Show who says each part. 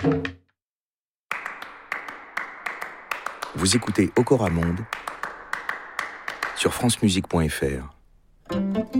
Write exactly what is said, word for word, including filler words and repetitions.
Speaker 1: Vous écoutez Okora Monde sur francemusique point f r.